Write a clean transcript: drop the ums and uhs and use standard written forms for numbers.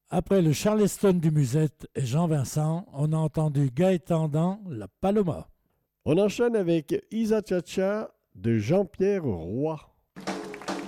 Après le Charleston du Musette et Jean Vincent, on a entendu Gaëtan dans La Paloma. On enchaîne avec Isa Cha Cha de Jean-Pierre Roy.